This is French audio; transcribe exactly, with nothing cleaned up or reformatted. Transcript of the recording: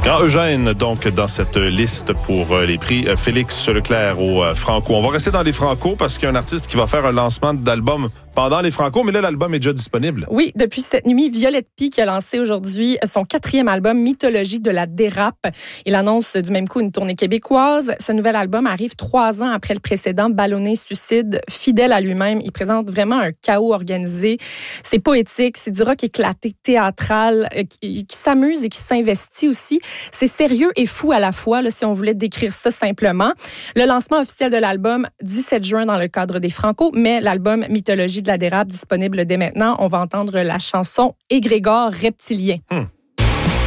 Grand Eugène, donc, dans cette liste pour euh, les prix euh, Félix Leclerc au euh, Franco. On va rester dans les Franco parce qu'il y a un artiste qui va faire un lancement d'album pendant les Franco, mais là, l'album est déjà disponible. Oui, depuis cette nuit, Violette Pie qui a lancé aujourd'hui son quatrième album, Mythologie de la dérape. Il annonce du même coup une tournée québécoise. Ce nouvel album arrive trois ans après le précédent, Ballonné Suicide. Fidèle à lui-même, il présente vraiment un chaos organisé. C'est poétique, c'est du rock éclaté, théâtral, euh, qui, qui s'amuse et qui s'investit aussi. C'est sérieux et fou à la fois, là, si on voulait décrire ça simplement. Le lancement officiel de l'album, dix-sept juin dans le cadre des Franco, mais l'album Mythologie de la dérape disponible dès maintenant. On va entendre la chanson Égrégore reptilien. Hum.